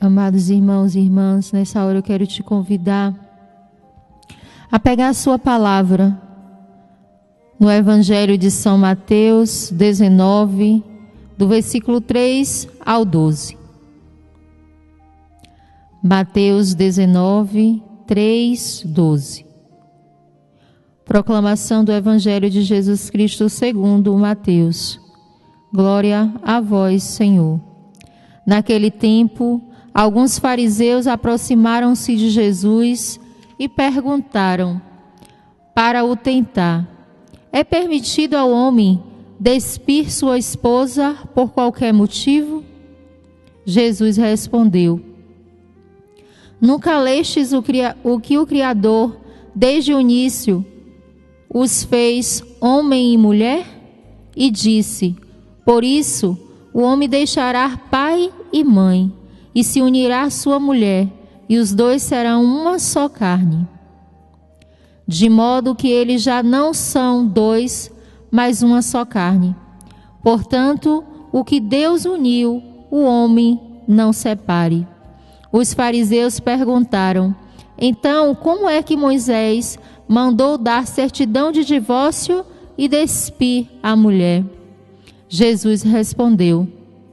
Amados irmãos e irmãs, nessa hora eu quero te convidar a pegar a sua palavra no Evangelho de São Mateus 19, do versículo 3 ao 12. Mateus 19, 3, 12. Proclamação do Evangelho de Jesus Cristo segundo Mateus. Glória a vós, Senhor. Naquele tempo, alguns fariseus aproximaram-se de Jesus e perguntaram, para o tentar: é permitido ao homem despir sua esposa por qualquer motivo? Jesus respondeu: nunca lestes o que o Criador, desde o início, os fez homem e mulher? E disse: por isso, o homem deixará pai e mãe, e se unirá à sua mulher, e os dois serão uma só carne. De modo que eles já não são dois, mas uma só carne. Portanto, o que Deus uniu, o homem não separe. Os fariseus perguntaram: então, como é que Moisés mandou dar certidão de divórcio e despir a mulher? Jesus respondeu: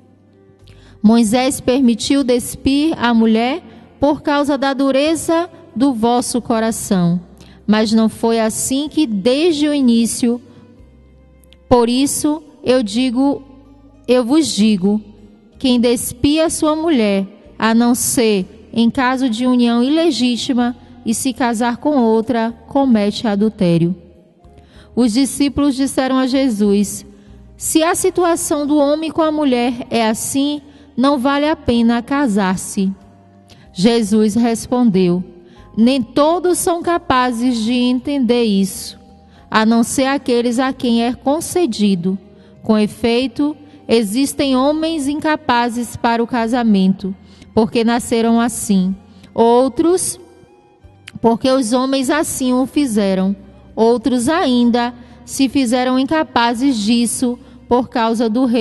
Moisés permitiu despir a mulher por causa da dureza do vosso coração, mas não foi assim que desde o início. Por isso eu vos digo, quem despia sua mulher, a não ser em caso de união ilegítima, e se casar com outra, comete adultério. Os discípulos disseram a Jesus: se a situação do homem com a mulher é assim, não vale a pena casar-se. Jesus respondeu: nem todos são capazes de entender isso, a não ser aqueles a quem é concedido. Com efeito, existem homens incapazes para o casamento, porque nasceram assim. Outros, porque os homens assim o fizeram. Outros ainda se fizeram incapazes disso por causa do